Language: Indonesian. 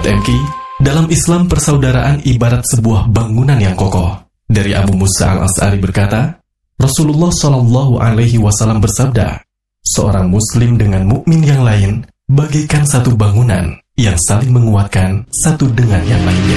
Sahabat MK, dalam Islam persaudaraan ibarat sebuah bangunan yang kokoh. Dari Abu Musa al-Asy'ari berkata, Rasulullah SAW bersabda, seorang muslim dengan mukmin yang lain bagaikan satu bangunan yang saling menguatkan satu dengan yang lainnya.